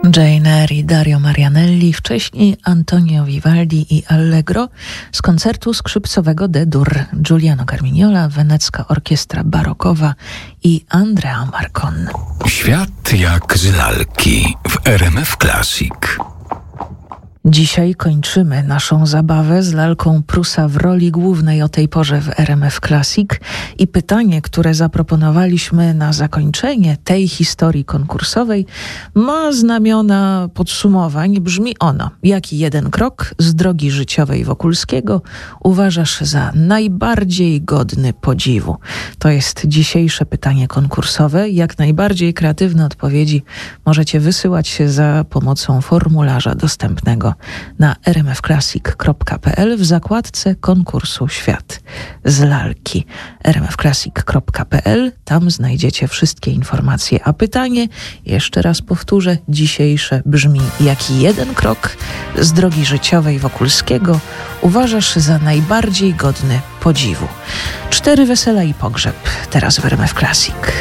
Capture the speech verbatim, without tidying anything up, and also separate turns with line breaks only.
Jane Eyre i Dario Marianelli, wcześniej Antonio Vivaldi i Allegro z koncertu skrzypcowego D-dur, Giuliano Carmignola, Wenecka Orkiestra Barokowa i Andrea Marcon.
Świat jak z lalki w R M F Classic.
Dzisiaj kończymy naszą zabawę z lalką Prusa w roli głównej o tej porze w R M F Classic i pytanie, które zaproponowaliśmy na zakończenie tej historii konkursowej, ma znamiona podsumowań. Brzmi ono: jaki jeden krok z drogi życiowej Wokulskiego uważasz za najbardziej godny podziwu? To jest dzisiejsze pytanie konkursowe. Jak najbardziej kreatywne odpowiedzi możecie wysyłać się za pomocą formularza dostępnego na r m f classic kropka p l w zakładce konkursu Świat z lalki. r m f classic kropka p l, tam znajdziecie wszystkie informacje. A pytanie, jeszcze raz powtórzę, dzisiejsze brzmi: jaki jeden krok z drogi życiowej Wokulskiego uważasz za najbardziej godny podziwu? Cztery wesela i pogrzeb teraz w R M F Classic.